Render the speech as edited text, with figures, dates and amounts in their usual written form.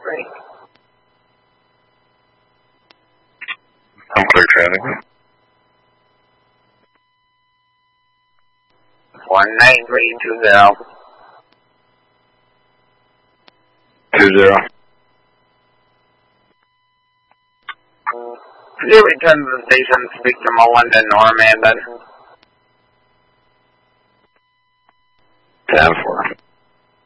3. I'm clear traffic. 19320. 20. Could you return to the station and speak to Mullen and Normandy? 10-4.